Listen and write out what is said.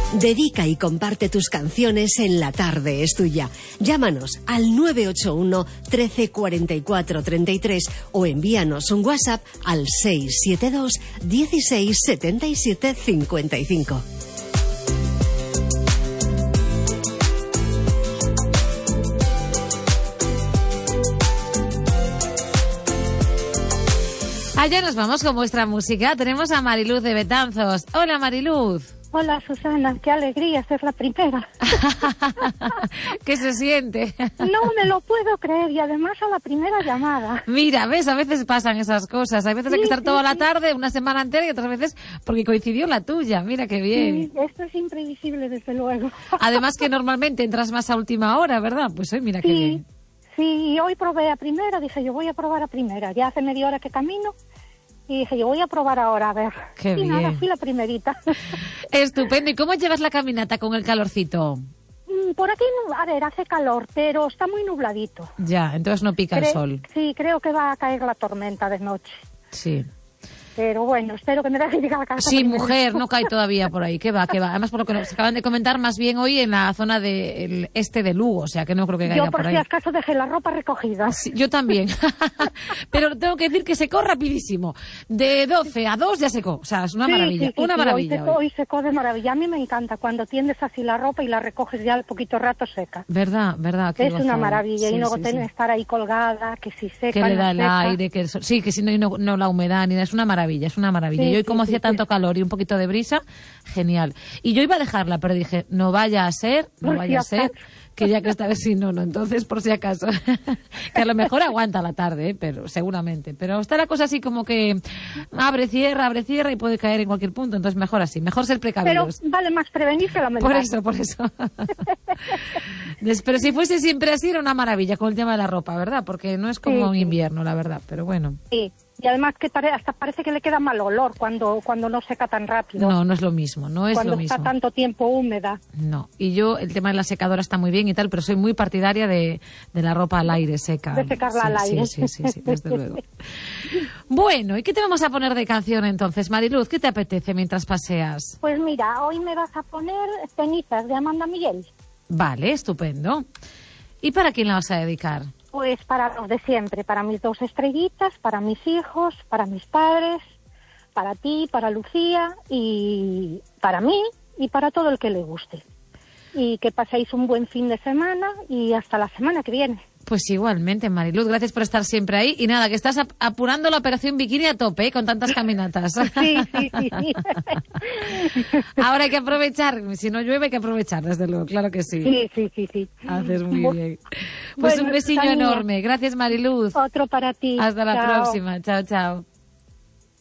Dedica y comparte tus canciones en La Tarde es Tuya. Llámanos al 981 13 44 33 o envíanos un WhatsApp al 672 16 77 55. Allá nos vamos con vuestra música. Tenemos a Mariluz de Betanzos. Hola, Mariluz. Hola, Susana, qué alegría ser la primera. ¿Qué se siente? No me lo puedo creer, y además a la primera llamada. Mira, ves, a veces pasan esas cosas. A veces hay que estar toda la tarde, una semana entera, y otras veces porque coincidió la tuya. Mira qué bien. Sí, esto es imprevisible, desde luego. Además que normalmente entras más a última hora, ¿verdad? Pues hoy mira qué bien. Sí, y hoy probé a primera, dije yo voy a probar a primera. Ya hace media hora que camino. Y dije, yo voy a probar ahora, a ver. Qué bien. Nada, fui la primerita. Estupendo. ¿Y cómo llevas la caminata con el calorcito? Por aquí, a ver, hace calor, pero está muy nubladito. Ya, entonces no pica el sol. Sí, creo que va a caer la tormenta de noche. Sí. Pero bueno, espero que me deje llegar a casa. Sí, primero. Mujer, no cae todavía por ahí. ¿Qué va? Además, por lo que nos acaban de comentar, más bien hoy en la zona del este de Lugo, o sea que no creo que caiga por ahí. Yo por si acaso dejé la ropa recogida. Sí, yo también. Pero tengo que decir que secó rapidísimo. De 12 a 2 ya secó. O sea, es una maravilla. Una maravilla. Hoy secó de maravilla. A mí me encanta cuando tiendes así la ropa y la recoges ya al poquito rato seca. ¿Verdad? Es una maravilla. Sí, y luego estar ahí colgada, que si seca, que le da el seca. aire, que sí, que si no la humedad ni nada. Es una maravilla. Es una maravilla. Sí, y hoy como hacía tanto calor y un poquito de brisa, genial. Y yo iba a dejarla, pero dije, no vaya a ser, que ya que esta vez sí, no, entonces por si acaso. Que a lo mejor aguanta la tarde, pero seguramente. Pero está la cosa así como que abre, cierra y puede caer en cualquier punto, entonces mejor así, mejor ser precavidos. Pero vale más prevenir que lamentar. Por eso. Pero si fuese siempre así era una maravilla con el tema de la ropa, ¿verdad? Porque no es como un invierno, la verdad, pero bueno. Sí. Y además que hasta parece que le queda mal olor cuando no seca tan rápido. No es lo mismo, Cuando está tanto tiempo húmeda. No, y yo, el tema de la secadora está muy bien y tal, pero soy muy partidaria de la ropa al aire seca. De secarla al aire. Sí, desde luego. Bueno, ¿y qué te vamos a poner de canción entonces, Mariluz? ¿Qué te apetece mientras paseas? Pues mira, hoy me vas a poner Cenizas de Amanda Miguel. Vale, estupendo. ¿Y para quién la vas a dedicar? Pues para los de siempre, para mis 2 estrellitas, para mis hijos, para mis padres, para ti, para Lucía y para mí y para todo el que le guste. Y que paséis un buen fin de semana y hasta la semana que viene. Pues igualmente, Mariluz, gracias por estar siempre ahí. Y nada, que estás apurando la operación bikini a tope, ¿eh? Con tantas caminatas. Sí. Ahora hay que aprovechar, si no llueve hay que aprovechar, desde luego, claro que sí. Sí. Haces muy bien. Pues bueno, un besillo enorme. Gracias, Mariluz. Otro para ti. Hasta la próxima. Chao.